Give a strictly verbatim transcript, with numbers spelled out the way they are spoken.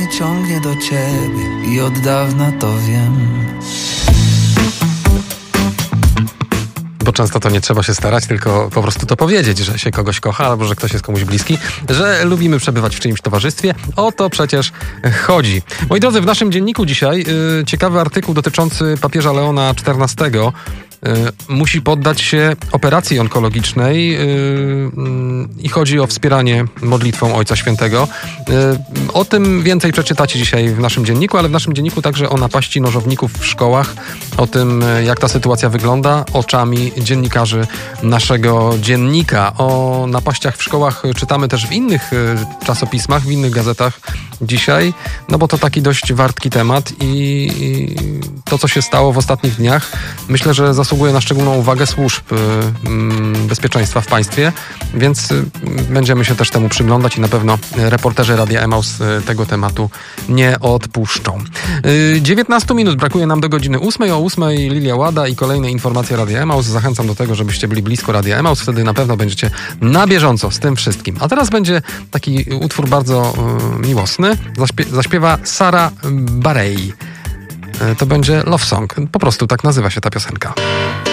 ciągnie do ciebie i od dawna to wiem. Bo często to nie trzeba się starać, tylko po prostu to powiedzieć, że się kogoś kocha, albo że ktoś jest komuś bliski, że lubimy przebywać w czyimś towarzystwie. O to przecież chodzi. Moi drodzy, w naszym dzienniku dzisiaj yy, ciekawy artykuł dotyczący papieża Leona czternastego. Yy, musi poddać się operacji onkologicznej yy, yy, i chodzi o wspieranie modlitwą Ojca Świętego. Yy, o tym więcej przeczytacie dzisiaj w naszym dzienniku, ale w naszym dzienniku także o napaści nożowników w szkołach, o tym, jak ta sytuacja wygląda oczami dziennikarzy naszego dziennika. O napaściach w szkołach czytamy też w innych czasopismach, w innych gazetach dzisiaj, no bo to taki dość wartki temat i, i to, co się stało w ostatnich dniach, myślę, że zasługuje na szczególną uwagę służb y, bezpieczeństwa w państwie, więc y, będziemy się też temu przyglądać i na pewno reporterzy Radia Emaus y, tego tematu nie odpuszczą. Y, dziewiętnaście minut brakuje nam do godziny ósmej. O ósmej Lilia Łada i kolejne informacje Radia Emaus. Zachęcam do tego, żebyście byli blisko Radia Emaus, wtedy na pewno będziecie na bieżąco z tym wszystkim. A teraz będzie taki utwór bardzo y, miłosny. Zaśpie- zaśpiewa Sara Bareilles. To będzie Love Song. Po prostu tak nazywa się ta piosenka.